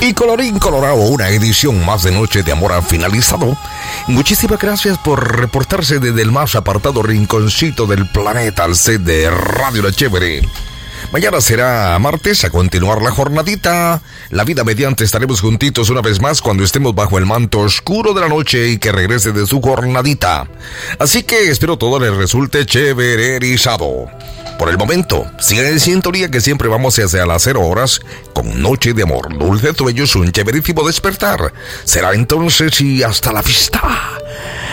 Y colorín colorado, una edición más de Noche de Amor ha finalizado. Muchísimas gracias por reportarse desde el más apartado rinconcito del planeta al set de Radio La Chévere. Mañana será martes, a continuar la jornadita. La vida mediante estaremos juntitos una vez más cuando estemos bajo el manto oscuro de la noche y que regrese de su jornadita. Así que espero todo les resulte chévererizado. Por el momento, sigan en sintonía que siempre vamos hacia las 0 horas con Noche de Amor. Dulce sueños, un chéverísimo despertar. Será entonces y hasta la vista.